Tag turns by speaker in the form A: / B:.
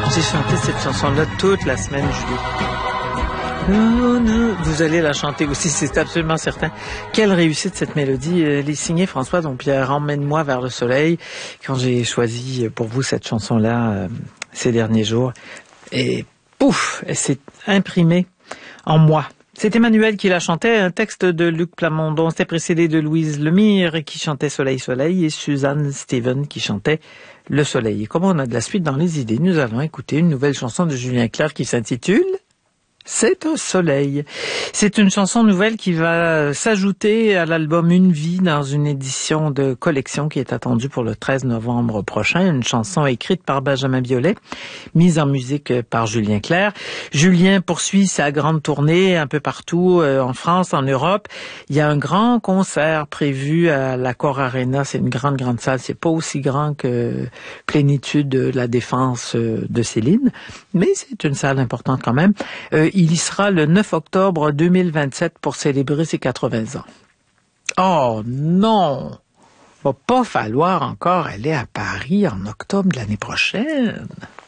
A: J'ai chanté cette chanson-là toute la semaine, Julie. Vous allez la chanter aussi, c'est absolument certain. Quelle réussite cette mélodie. Elle est signée François Dompierre, Emmène-moi vers le soleil. Quand j'ai choisi pour vous cette chanson-là ces derniers jours, et pouf, elle s'est imprimée en moi. C'est Emmanuel qui la chantait, un texte de Luc Plamondon. C'était précédé de Louise Lemire qui chantait Soleil, Soleil et Suzanne Steven qui chantait Le Soleil. Et comme on a de la suite dans les idées, nous allons écouter une nouvelle chanson de Julien Clerc qui s'intitule C'est un soleil. C'est une chanson nouvelle qui va s'ajouter à l'album Une vie dans une édition de collection qui est attendue pour le 13 novembre prochain. Une chanson écrite par Benjamin Biolay, mise en musique par Julien Clerc. Julien poursuit sa grande tournée un peu partout en France, en Europe. Il y a un grand concert prévu à l'Accor Arena. C'est une grande salle. C'est pas aussi grand que Plénitude de la Défense de Céline, mais c'est une salle importante quand même. Il y sera le 9 octobre 2027 pour célébrer ses 80 ans. Oh non! Va pas falloir encore aller à Paris en octobre de l'année prochaine.